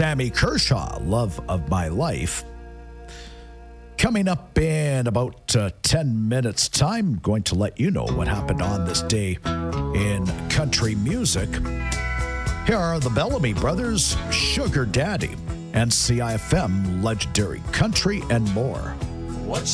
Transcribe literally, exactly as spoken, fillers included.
Sammy Kershaw, Love of My Life. Coming up in about uh, ten minutes' time, going to let you know what happened on this day in country music. Here are the Bellamy Brothers, Sugar Daddy, and C I F M Legendary Country and more.